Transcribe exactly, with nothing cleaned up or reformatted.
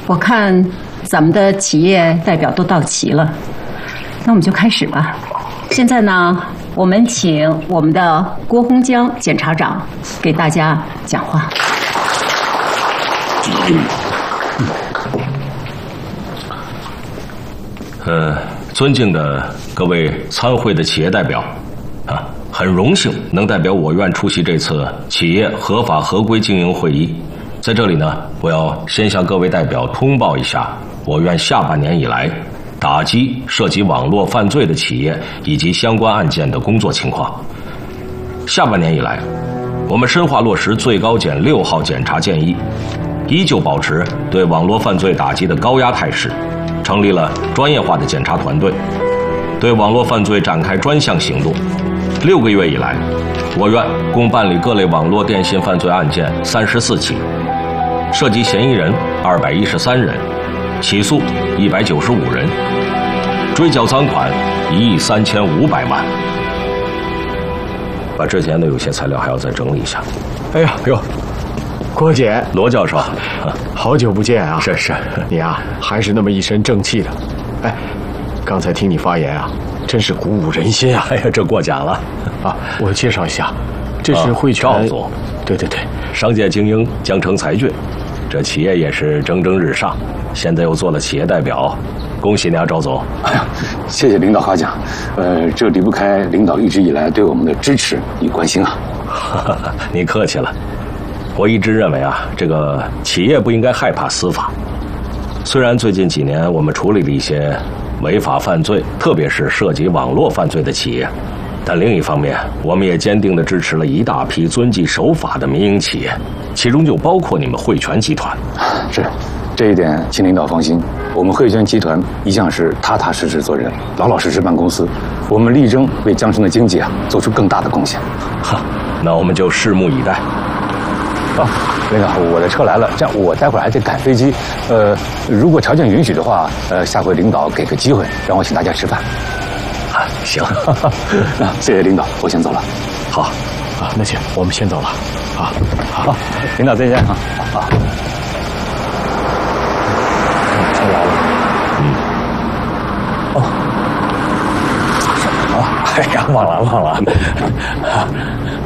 我看咱们的企业代表都到齐了，那我们就开始吧。现在呢，我们请我们的郭洪江检察长给大家讲话。 呃，尊敬的各位参会的企业代表，啊，很荣幸能代表我院出席这次企业合法合规经营会议。在这里呢，我要先向各位代表通报一下我院下半年以来打击涉及网络犯罪的企业以及相关案件的工作情况。下半年以来，我们深化落实最高检六号检察建议，依旧保持对网络犯罪打击的高压态势，成立了专业化的检察团队，对网络犯罪展开专项行动。六个月以来，我院共办理各类网络电信犯罪案件三十四起，涉及嫌疑人二百一十三人，起诉一百九十五人，追缴赃款一亿三千五百万。把之前的有些材料还要再整理一下。 哎呀哟，郭姐， 罗教授， 好久不见啊！ 是是， 你啊还是那么一身正气的。哎，刚才听你发言啊，真是鼓舞人心啊！ 哎呀，这过奖了啊！我介绍一下，这是汇泉、 啊、赵总。 对对对， 商界精英，江城才俊，这企业也是蒸蒸日上，现在又做了企业代表，恭喜你啊，赵总！ 哎呀，谢谢领导夸奖，呃，这离不开领导一直以来对我们的支持与关心啊。 你客气了。我一直认为啊，这个企业不应该害怕司法。虽然最近几年我们处理了一些违法犯罪，特别是涉及网络犯罪的企业，但另一方面，我们也坚定地支持了一大批遵纪守法的民营企业，其中就包括你们汇泉集团。 是，这一点请领导放心，我们汇泉集团一向是踏踏实实做人，老老实实办公司，我们力争为江城的经济啊做出更大的贡献。 哈，那我们就拭目以待。 哦，领导，我的车来了，这样我待会儿还得赶飞机。呃，如果条件允许的话，呃，下回领导给个机会，让我请大家吃饭。 啊，行， 那谢谢领导，我先走了。 好， 啊，那行，我们先走了。啊， 好，领导再见啊。好。车来了。 嗯。 哦。啊，哎呀，忘了忘了。